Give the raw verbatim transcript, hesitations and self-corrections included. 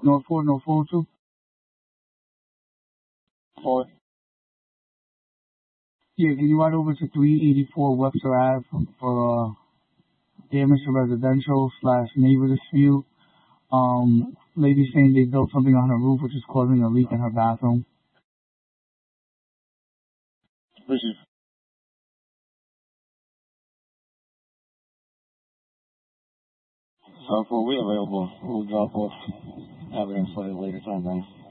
North four, North four two. Four. Yeah, can you ride over to three eighty-four Webster Ave for uh, damage to residential slash neighbor dispute? Um, lady saying they built something on her roof which is causing a leak in her bathroom. Receive. So for we available, we'll drop off evidence at a later time then.